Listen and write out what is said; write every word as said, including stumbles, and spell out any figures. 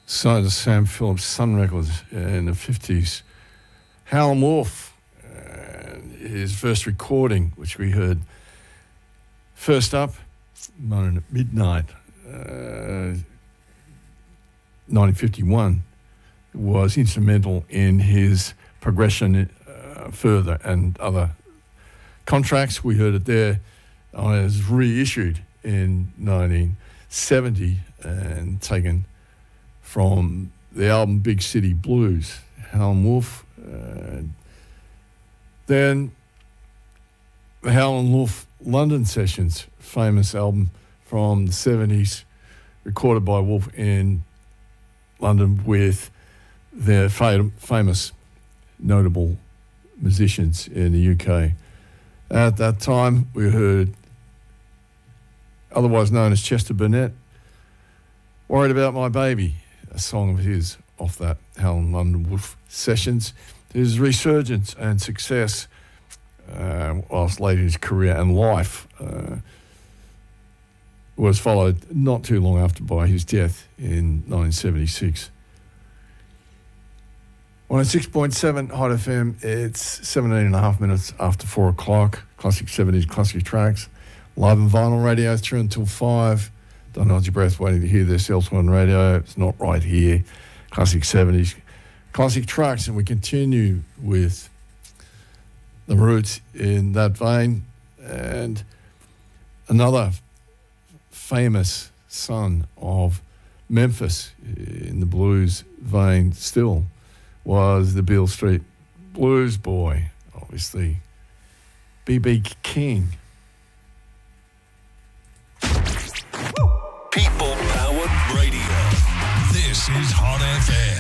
signed to Sam Phillips Sun Records in the fifties. Howlin' Wolf, uh, his first recording, which we heard first up, Moaning at Midnight, uh, nineteen fifty-one, was instrumental in his progression uh, further and other contracts. We heard it there. Uh, it was reissued in nineteen seventy and taken from the album Big City Blues, Howlin' Wolf. Uh, then the Howlin' Wolf London Sessions, famous album from the seventies, recorded by Wolf in London with their fam- famous, notable musicians in the U K. At that time, we heard, otherwise known as Chester Burnett, Worried About My Baby, a song of his off that Howlin' London Wolf Sessions. His resurgence and success uh, whilst late in his career and life uh, was followed not too long after by his death in nineteen seventy-six. On six point seven Hot F M, it's seventeen and a half minutes after four o'clock. Classic seventies, classic tracks. Live and vinyl radio through until five. Don't hold your breath waiting to hear this elsewhere on radio. It's not right here. Classic seventies, classic tracks. And we continue with the Roots in that vein. And another famous son of Memphis in the blues vein still was the Beale Street Blues Boy, obviously, B B King. People-powered radio. This is Hot F M.